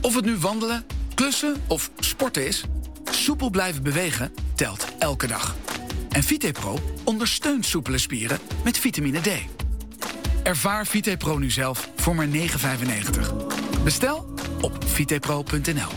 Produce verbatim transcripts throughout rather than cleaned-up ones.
Of het nu wandelen, klussen of sporten is, soepel blijven bewegen telt elke dag. En VitePro ondersteunt soepele spieren met vitamine D. Ervaar VitePro nu zelf voor maar negen vijfennegentig. Bestel op vitepro punt n l.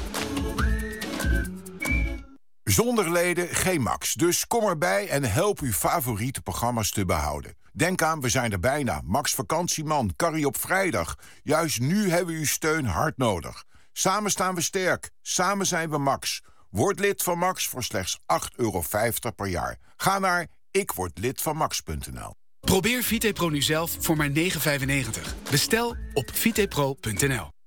Zonder leden geen Max, dus kom erbij en help uw favoriete programma's te behouden. Denk aan, we zijn er bijna. Max Vakantieman, Carrie op vrijdag. Juist nu hebben we uw steun hard nodig. Samen staan we sterk, samen zijn we Max. Word lid van Max voor slechts acht euro vijftig per jaar. Ga naar ikwordlidvanmax punt n l. Probeer VitePro nu zelf voor maar negen vijfennegentig. Bestel op vitepro punt n l.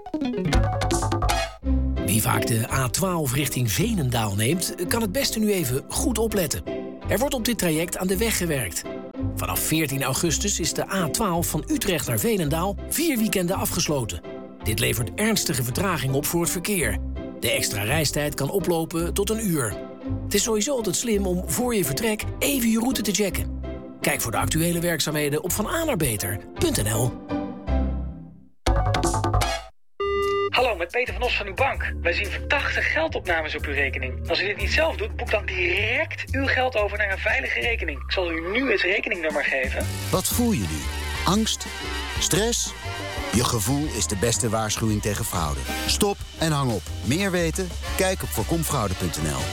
Wie vaak de A twaalf richting Veenendaal neemt, kan het beste nu even goed opletten. Er wordt op dit traject aan de weg gewerkt. Vanaf veertien augustus is de A twaalf van Utrecht naar Veenendaal vier weekenden afgesloten. Dit levert ernstige vertraging op voor het verkeer. De extra reistijd kan oplopen tot een uur. Het is sowieso altijd slim om voor je vertrek even je route te checken. Kijk voor de actuele werkzaamheden op van a naar beter punt n l. Hallo, met Peter van Os van uw bank. Wij zien verdachte geldopnames op uw rekening. Als u dit niet zelf doet, boek dan direct uw geld over naar een veilige rekening. Ik zal u nu het rekeningnummer geven. Wat voel je nu? Angst? Stress? Je gevoel is de beste waarschuwing tegen fraude. Stop en hang op. Meer weten? Kijk op voorkomfraude punt n l.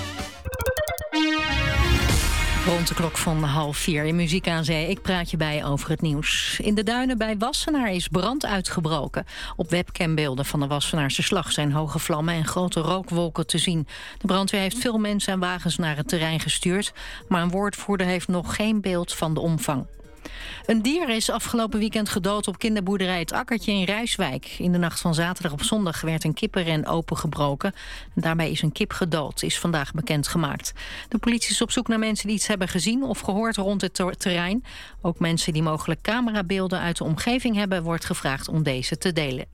Rond de klok van half vier in Muziek aan Zee. Ik praat je bij over het nieuws. In de duinen bij Wassenaar is brand uitgebroken. Op webcambeelden van de Wassenaarse slag zijn hoge vlammen en grote rookwolken te zien. De brandweer heeft veel mensen en wagens naar het terrein gestuurd, maar een woordvoerder heeft nog geen beeld van de omvang. Een dier is afgelopen weekend gedood op kinderboerderij Het Akkertje in Rijswijk. In de nacht van zaterdag op zondag werd een kippenren opengebroken. En daarbij is een kip gedood, is vandaag bekendgemaakt. De politie is op zoek naar mensen die iets hebben gezien of gehoord rond het terrein. Ook mensen die mogelijk camerabeelden uit de omgeving hebben, wordt gevraagd om deze te delen.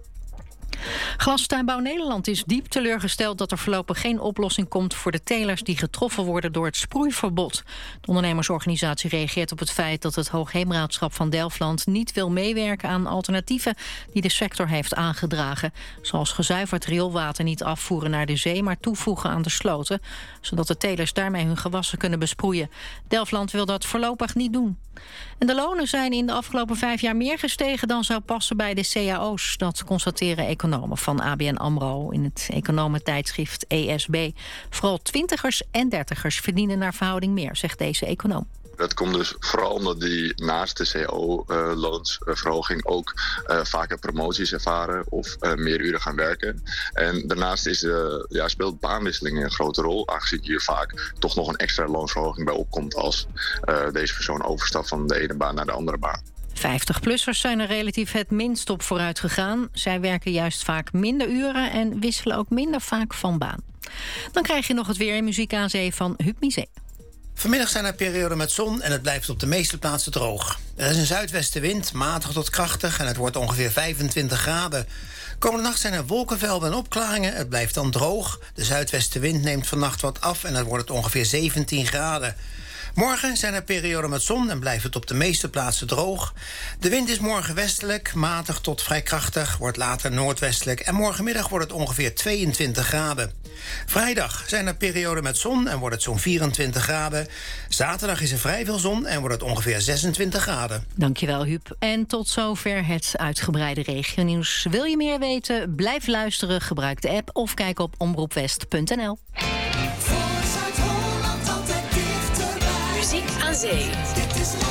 Glastuinbouw Nederland is diep teleurgesteld dat er voorlopig geen oplossing komt voor de telers die getroffen worden door het sproeiverbod. De ondernemersorganisatie reageert op het feit dat het Hoogheemraadschap van Delfland niet wil meewerken aan alternatieven die de sector heeft aangedragen. Zoals gezuiverd rioolwater niet afvoeren naar de zee, maar toevoegen aan de sloten, zodat de telers daarmee hun gewassen kunnen besproeien. Delfland wil dat voorlopig niet doen. En de lonen zijn in de afgelopen vijf jaar meer gestegen dan zou passen bij de C A O's. Dat constateren economen van A B N AMRO in het economentijdschrift E S B. Vooral twintigers en dertigers verdienen naar verhouding meer, zegt deze econoom. Dat komt dus vooral omdat die naast de C A O-loonsverhoging ook uh, vaker promoties ervaren of uh, meer uren gaan werken. En daarnaast is, uh, ja, speelt baanwisseling een grote rol, aangezien hier vaak toch nog een extra loonsverhoging bij opkomt als uh, deze persoon overstapt van de ene baan naar de andere baan. vijftig-plussers zijn er relatief het minst op vooruit gegaan. Zij werken juist vaak minder uren en wisselen ook minder vaak van baan. Dan krijg je nog het weer in Muziek aan Zee van Huub Misé. Vanmiddag zijn er perioden met zon en het blijft op de meeste plaatsen droog. Er is een zuidwestenwind, matig tot krachtig en het wordt ongeveer vijfentwintig graden. Komende nacht zijn er wolkenvelden en opklaringen. Het blijft dan droog. De zuidwestenwind neemt vannacht wat af en dan wordt het ongeveer zeventien graden. Morgen zijn er perioden met zon en blijft het op de meeste plaatsen droog. De wind is morgen westelijk, matig tot vrij krachtig, wordt later noordwestelijk en morgenmiddag wordt het ongeveer tweeëntwintig graden. Vrijdag zijn er perioden met zon en wordt het zo'n vierentwintig graden. Zaterdag is er vrij veel zon en wordt het ongeveer zesentwintig graden. Dankjewel, Huub. En tot zover het uitgebreide regionieuws. Wil je meer weten? Blijf luisteren, gebruik de app of kijk op omroepwest punt n l. Muziek aan Zee.